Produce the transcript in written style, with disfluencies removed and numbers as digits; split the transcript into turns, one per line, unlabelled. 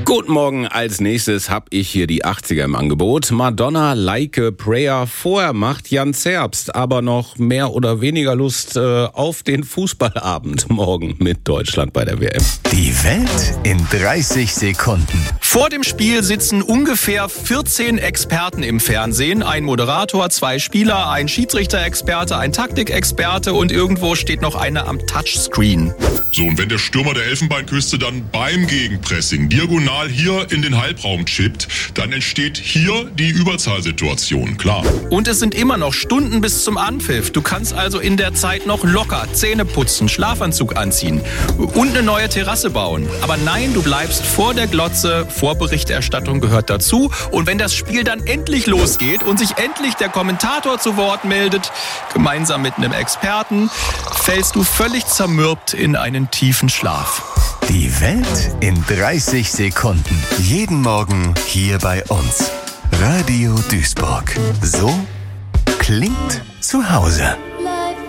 Guten Morgen, als nächstes habe ich hier die 80er im Angebot. Madonna, Like a Prayer. Vorher macht Jan Zerbst aber noch mehr oder weniger Lust auf den Fußballabend morgen mit Deutschland bei der WM.
Die Welt in 30 Sekunden.
Vor dem Spiel sitzen ungefähr 14 Experten im Fernsehen. Ein Moderator, 2 Spieler, ein Schiedsrichter-Experte, ein Taktikexperte und irgendwo steht noch einer am Touchscreen.
So, und wenn der Stürmer der Elfenbeinküste dann beim Gegenpressing diagonal hier in den Halbraum chippt, dann entsteht hier die Überzahlsituation, klar.
Und es sind immer noch Stunden bis zum Anpfiff. Du kannst also in der Zeit noch locker Zähne putzen, Schlafanzug anziehen und eine neue Terrasse bauen. Aber nein, du bleibst vor der Glotze, Vorberichterstattung gehört dazu. Und wenn das Spiel dann endlich losgeht und sich endlich der Kommentator zu Wort meldet, gemeinsam mit einem Experten, fällst du völlig zermürbt in einen tiefen Schlaf.
Die Welt in 30 Sekunden. Jeden Morgen hier bei uns. Radio Duisburg. So klingt zu Hause.